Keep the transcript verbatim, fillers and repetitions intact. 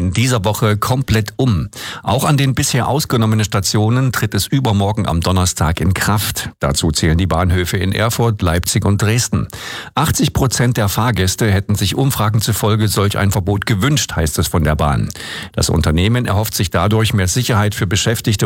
in dieser Woche komplett um. Auch an den bisher ausgenommenen Stationen tritt es übermorgen am Donnerstag in Kraft. Dazu zählen die Bahnhöfe in Erfurt, Leipzig und Dresden. achtzig Prozent der Fahrgäste hätten sich Umfragen zufolge solch ein Verbot gewünscht, heißt es von der Bahn. Das Unternehmen erhofft sich dadurch mehr Sicherheit für Beschäftigte